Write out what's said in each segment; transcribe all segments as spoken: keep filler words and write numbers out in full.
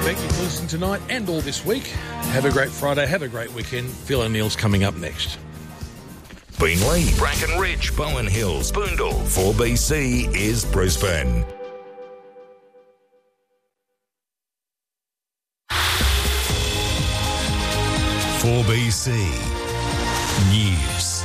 Thank you for listening tonight and all this week. Have a great Friday. Have a great weekend. Phil O'Neill's coming up next. Beenleigh, Brackenridge, Bowen Hills, Boondall. four B C is Brisbane. four B C News.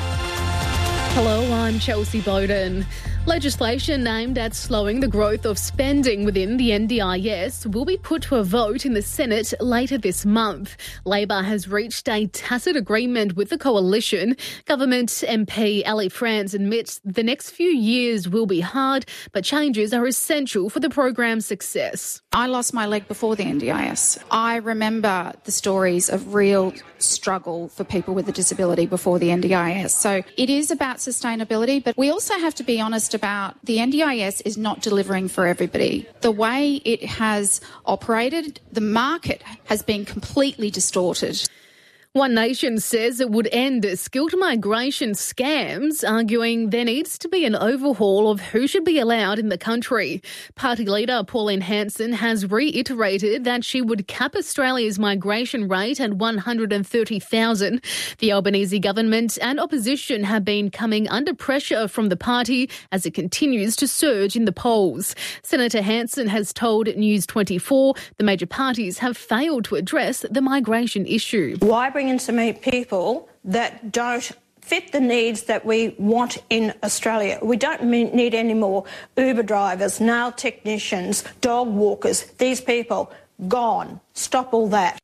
Hello, I'm Chelsea Bowden. Legislation aimed at slowing the growth of spending within the N D I S will be put to a vote in the Senate later this month. Labor has reached a tacit agreement with the coalition. Government M P Ali France admits the next few years will be hard, but changes are essential for the program's success. I lost my leg before the N D I S. I remember the stories of real struggle for people with a disability before the N D I S. So it is about sustainability, but we also have to be honest about the N D I S is not delivering for everybody. The way it has operated, the market has been completely distorted. One Nation says it would end skilled migration scams, arguing there needs to be an overhaul of who should be allowed in the country. Party leader Pauline Hanson has reiterated that she would cap Australia's migration rate at one hundred thirty thousand. The Albanese government and opposition have been coming under pressure from the party as it continues to surge in the polls. Senator Hanson has told News twenty-four the major parties have failed to address the migration issue. Why bring in so many people that don't fit the needs that we want in Australia? We don't need any more Uber drivers, nail technicians, dog walkers. These people, gone. Stop all that.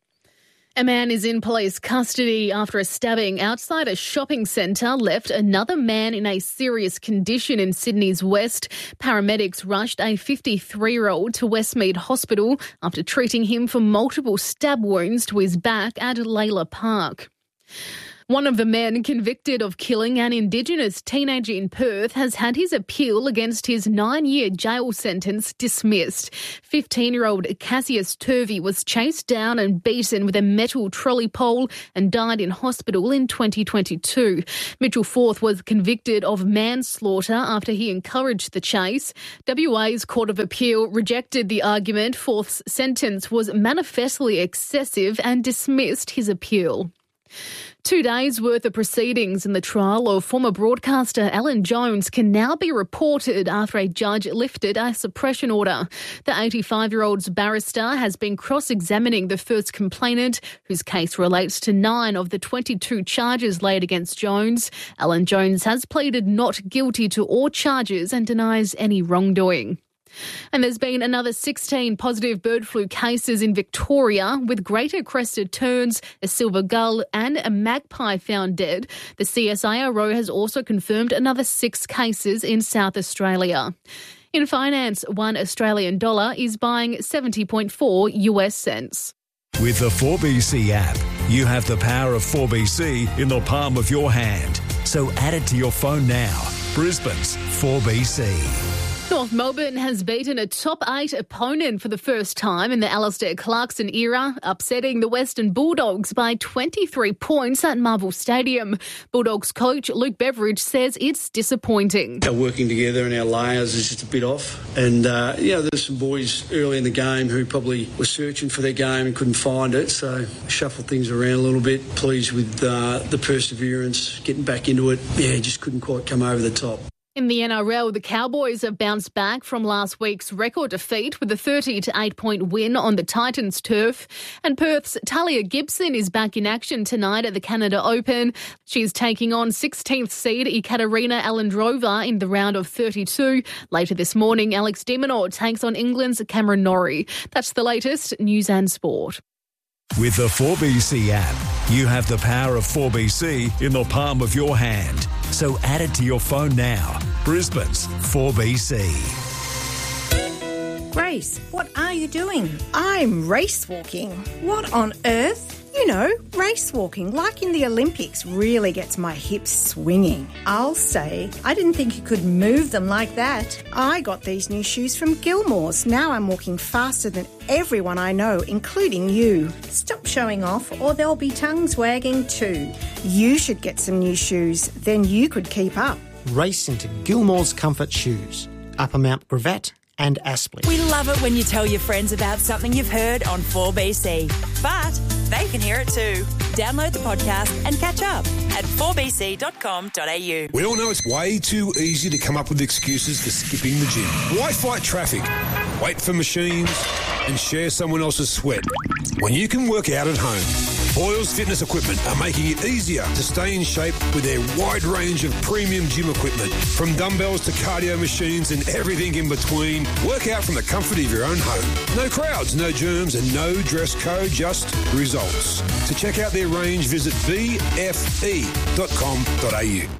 A man is in police custody after a stabbing outside a shopping centre left another man in a serious condition in Sydney's West. Paramedics rushed a fifty-three-year-old to Westmead Hospital after treating him for multiple stab wounds to his back at Layla Park. One of the men convicted of killing an Indigenous teenager in Perth has had his appeal against his nine-year jail sentence dismissed. fifteen-year-old Cassius Turvey was chased down and beaten with a metal trolley pole and died in hospital in twenty twenty-two. Mitchell Forth was convicted of manslaughter after he encouraged the chase. W A's Court of Appeal rejected the argument Forth's sentence was manifestly excessive and dismissed his appeal. Two days' worth of proceedings in the trial of former broadcaster Alan Jones can now be reported after a judge lifted a suppression order. The eighty-five-year-old's barrister has been cross-examining the first complainant, whose case relates to nine of the twenty-two charges laid against Jones. Alan Jones has pleaded not guilty to all charges and denies any wrongdoing. And there's been another sixteen positive bird flu cases in Victoria, with greater crested terns, a silver gull and a magpie found dead. The C S I R O has also confirmed another six cases in South Australia. In finance, one Australian dollar is buying seventy point four US cents. With the four B C app, you have the power of four B C in the palm of your hand. So add it to your phone now. Brisbane's four B C. North Melbourne has beaten a top eight opponent for the first time in the Alistair Clarkson era, upsetting the Western Bulldogs by twenty-three points at Marvel Stadium. Bulldogs coach Luke Beveridge says it's disappointing. Our working together and our layers is just a bit off. And, uh, you know, there's some boys early in the game who probably were searching for their game and couldn't find it, so shuffled things around a little bit. Pleased with uh, the perseverance, getting back into it. Yeah, just couldn't quite come over the top. In the N R L, the Cowboys have bounced back from last week's record defeat with a thirty to eight point win on the Titans' turf. And Perth's Talia Gibson is back in action tonight at the Canada Open. She's taking on sixteenth seed Ekaterina Alendrova in the round of thirty-two. Later this morning, Alex de Minaur takes on England's Cameron Norrie. That's the latest news and sport. With the four B C app, you have the power of four B C in the palm of your hand. So add it to your phone now. Brisbane's four B C. Grace, what are you doing? I'm race walking. What on earth? You know, race walking, like in the Olympics, really gets my hips swinging. I'll say, I didn't think you could move them like that. I got these new shoes from Gilmore's. Now I'm walking faster than everyone I know, including you. Stop showing off or there'll be tongues wagging too. You should get some new shoes, then you could keep up. Race into Gilmore's Comfort Shoes, Upper Mount Gravatt and Aspley. We love it when you tell your friends about something you've heard on four B C, but they can hear it too. Download the podcast and catch up at four b c dot com dot a u. We all know it's way too easy to come up with excuses for skipping the gym. Why fight traffic, wait for machines, and share someone else's sweat when you can work out at home? Boyles Fitness Equipment are making it easier to stay in shape with their wide range of premium gym equipment. From dumbbells to cardio machines and everything in between, work out from the comfort of your own home. No crowds, no germs and no dress code, just results. To check out their range, visit b f e dot com dot a u.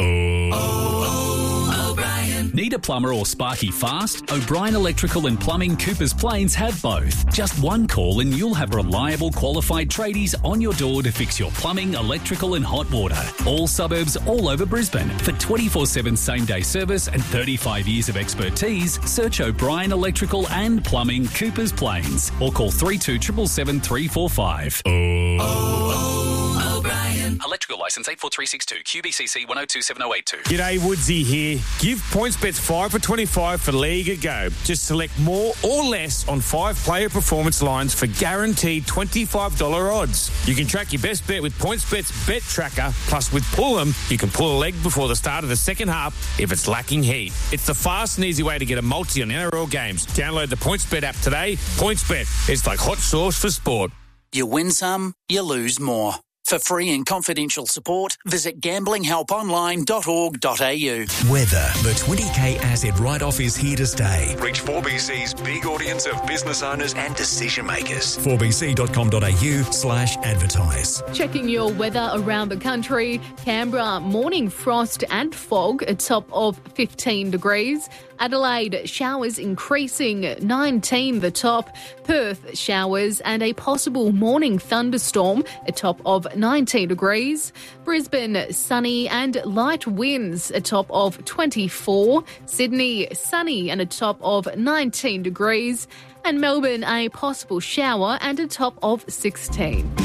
Need a plumber or sparky fast? O'Brien Electrical and Plumbing Coopers Plains have both. Just one call and you'll have reliable, qualified tradies on your door to fix your plumbing, electrical and hot water. All suburbs all over Brisbane. For twenty-four seven same-day service and thirty-five years of expertise, search O'Brien Electrical and Plumbing Coopers Plains or call three two seven seven three four five. Oh, O'Brien. Electrical licence eight four three six two, Q B C C one oh two seven oh eight two. G'day, Woodsy here. Give PointsBets five for twenty-five for League a go. Just select more or less on five player performance lines for guaranteed twenty-five dollars odds. You can track your best bet with PointsBet's Bet Tracker. Plus, with Pull'em, you can pull a leg before the start of the second half if it's lacking heat. It's the fast and easy way to get a multi on N R L games. Download the PointsBet app today. PointsBet, it's like hot sauce for sport. You win some, you lose more. For free and confidential support, visit gambling help online dot org dot a u. Weather. The twenty k asset write-off is here to stay. Reach four B C's big audience of business owners and decision makers. four b c dot com dot a u slash advertise. Checking your weather around the country. Canberra, morning frost and fog, a top of fifteen degrees. Adelaide, showers increasing, nineteen the top. Perth, showers and a possible morning thunderstorm, a top of nineteen degrees. Brisbane, sunny and light winds, a top of twenty-four. Sydney, sunny and a top of nineteen degrees. And Melbourne, a possible shower and a top of sixteen.